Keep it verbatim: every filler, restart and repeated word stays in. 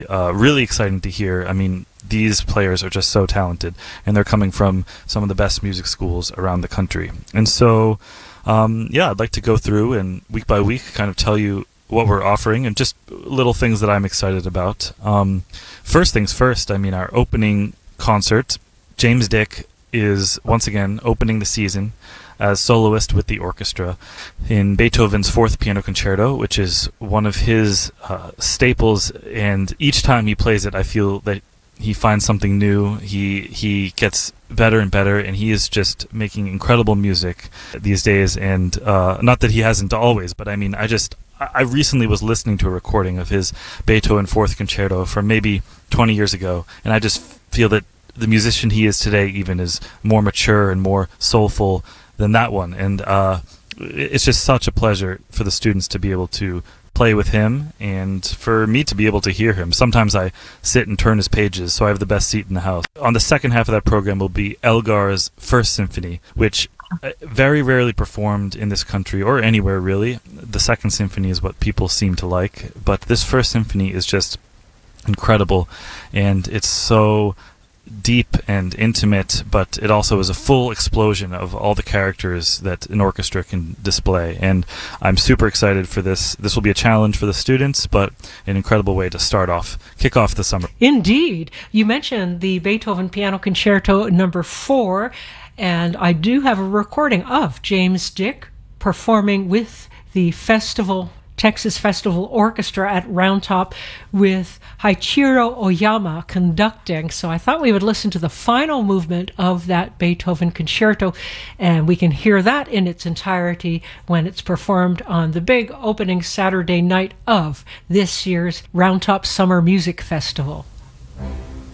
Uh, really exciting to hear. I mean, these players are just so talented, and they're coming from some of the best music schools around the country. And so, um, yeah, I'd like to go through and week by week kind of tell you what we're offering and just little things that I'm excited about. Um, first things first, I mean, our opening concert, James Dick is once again opening the season as soloist with the orchestra in Beethoven's Fourth Piano Concerto, which is one of his uh, staples, and each time he plays it, I feel that he finds something new. He he gets better and better, and he is just making incredible music these days. And uh, not that he hasn't always, but I mean, I just I recently was listening to a recording of his Beethoven Fourth Concerto from maybe twenty years ago, and I just feel that the musician he is today even is more mature and more soulful than that one. And uh, it's just such a pleasure for the students to be able to play with him and for me to be able to hear him. Sometimes I sit and turn his pages, so I have the best seat in the house. On the second half of that program will be Elgar's First Symphony, which very rarely performed in this country or anywhere really. The Second Symphony is what people seem to like, but this First Symphony is just incredible, and it's so deep and intimate, but it also is a full explosion of all the characters that an orchestra can display. And I'm super excited for this. This will be a challenge for the students, but an incredible way to start off, kick off the summer. Indeed. You mentioned the Beethoven Piano Concerto number four, and I do have a recording of James Dick performing with the festival Texas Festival Orchestra at Round Top with Haichiro Oyama conducting. So I thought we would listen to the final movement of that Beethoven concerto, and we can hear that in its entirety when it's performed on the big opening Saturday night of this year's Round Top Summer Music Festival.